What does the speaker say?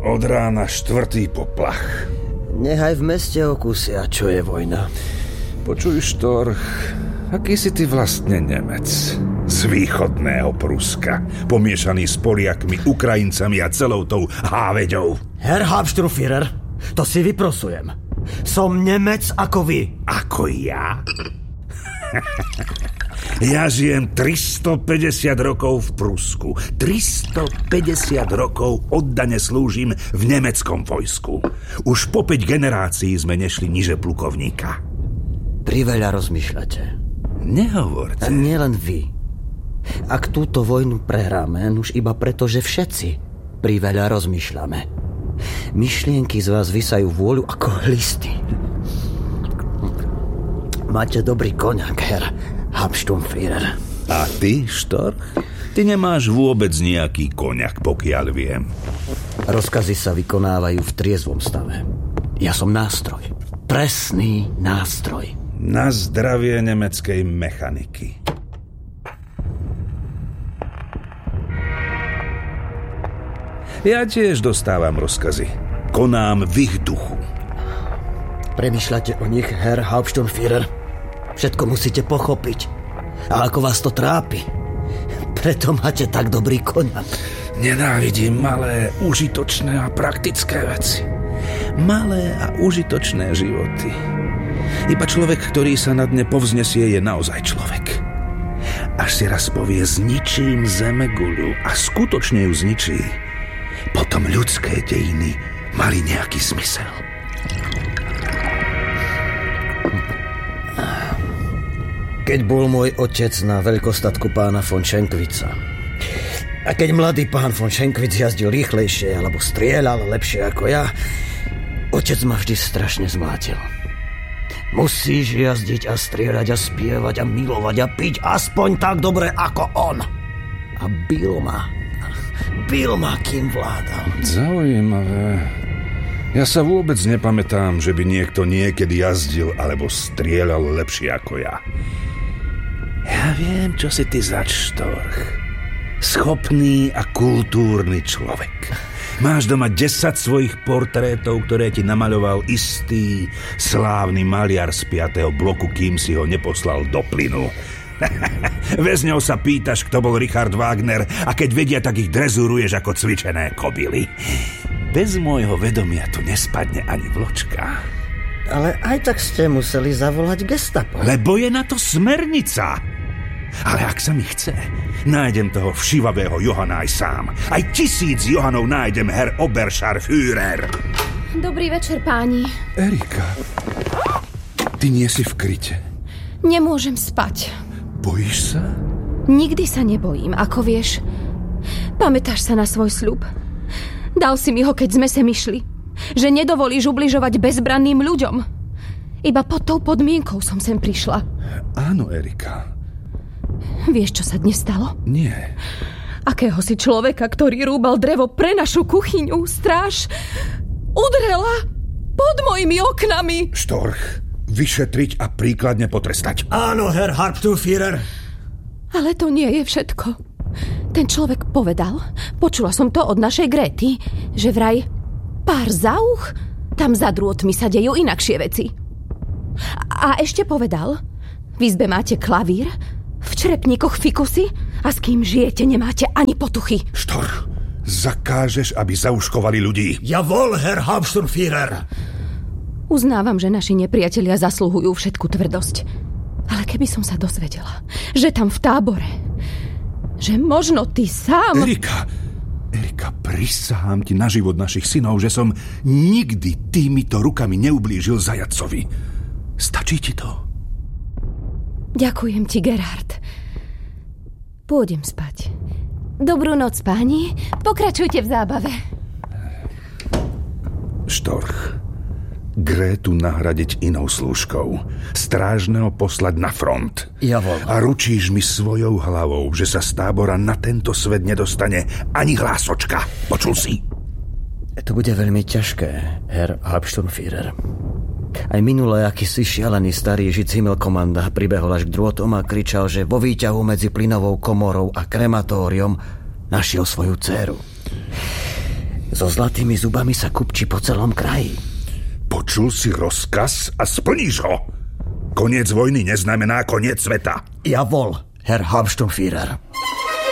Od rána 4. poplach. Nechaj v meste okusia, čo je vojna. Počuj, Štorch, aký si ty vlastne Nemec? Z východného Pruska, pomiešaný s Poliakmi, Ukrajincami a celou tou háveďou. Herr Hauptsturmführer, to si vyprosujem. Som Nemec ako vy. Ako ja? Ja žijem 350 rokov v Prusku. 350 rokov oddane slúžim v nemeckom vojsku. Už po 5 generácií sme nešli niže plukovníka. Priveľa rozmýšľate. Nehovorte. A nielen vy. Ak túto vojnu prehráme, už iba preto, že všetci priveľa rozmýšľame. Myšlienky z vás vysajú vôľu ako listy. Máte dobrý koňak, Herr Hauptsturmführer. A ty, Štorch? Ty nemáš vôbec nejaký koňak, pokiaľ viem. Rozkazy sa vykonávajú v triezvom stave. Ja som nástroj. Presný nástroj. Na zdravie nemeckej mechaniky. Ja tiež dostávam rozkazy. Konám v ich duchu. Premýšľate o nich, Herr Hauptsturmführer? Všetko musíte pochopiť. A ako vás to trápi. Preto máte tak dobrý koňak. Nenávidím malé, užitočné a praktické veci. Malé a užitočné životy. Iba človek, ktorý sa na dne povznesie, je naozaj človek. Až si raz povie, zničím zemeguľu a skutočne ju zničí. Potom ľudské dejiny mali nejaký zmysel. Keď bol môj otec na veľkostatku pána von Schenkwica a keď mladý pán von Schenkwitz jazdil rýchlejšie alebo strieľal lepšie ako ja, otec ma vždy strašne zmlátil. Musíš jazdiť a strieľať a spievať a milovať a piť aspoň tak dobre ako on. A bil ma, kým vládal. Zaujímavé. Ja sa vôbec nepamätám, že by niekto niekedy jazdil alebo strieľal lepšie ako ja. Ja viem, čo si ty za Štorch. Schopný a kultúrny človek. Máš doma 10 svojich portrétov, ktoré ti namaľoval istý slávny maliar z 5. bloku, kým si ho neposlal do plynu. Väzňou sa pýtaš, kto bol Richard Wagner, a keď vedia, tak ich drezuruješ ako cvičené kobily. Bez môjho vedomia tu nespadne ani vločka. Ale aj tak ste museli zavolať gestapo. Lebo je na to smernica. Ale ak sa mi chce, nájdem toho všivavého Johana aj sám. Aj 1000 Johanov nájdem, Herr Oberscharführer. Dobrý večer, páni. Erika, ty nie si v kryte. Nemôžem spať. Bojíš sa? Nikdy sa nebojím, ako vieš. Pamätáš sa na svoj sľub? Dal si mi ho, keď sme sem išli. Že nedovolíš ubližovať bezbranným ľuďom. Iba pod tou podmienkou som sem prišla. Áno, Erika. Vieš, čo sa dnes stalo? Nie. Akého si človeka, ktorý rúbal drevo pre našu kuchyňu, stráž, udrela pod mojimi oknami. Štorch, vyšetriť a príkladne potrestať. Áno, Herr Hauptsturmführer. Ale to nie je všetko. Ten človek povedal, počula som to od našej Gréty, že vraj pár za uch, tam za drôtmi sa dejú inakšie veci. A ešte povedal, v izbe máte klavír, v črepníkoch fikusy a s kým žijete, nemáte ani potuchy. Štor, zakážeš, aby zauškovali ľudí. Jawohl, Herr Hauptsturmführer. Uznávam, že naši nepriatelia zasluhujú všetku tvrdosť. Ale keby som sa dozvedela, že tam v tábore, že možno ty sám... Erika, prisahám ti na život našich synov, že som nikdy týmito rukami neublížil zajacovi. Stačí ti to? Ďakujem ti, Gerhard. Pôjdem spať. Dobrú noc, páni. Pokračujte v zábave. Štorch, Grétu nahradiť inou slúžkou. Strážneho poslať na front. Javol. A ručíš mi svojou hlavou, že sa z tábora na tento svet nedostane ani hlásočka. Počul si? To bude veľmi ťažké, Herr Hauptsturmführer. Aj minule akýsi šialený starý žid Himmelkommanda pribehol až k drôtom a kričal, že vo výťahu medzi plynovou komorou a krematóriom našiel svoju dcéru. So zlatými zubami sa kupčí po celom kraji. Počul si rozkaz a splníš ho. Koniec vojny neznamená koniec sveta. Jawohl, Herr Hauptsturmführer.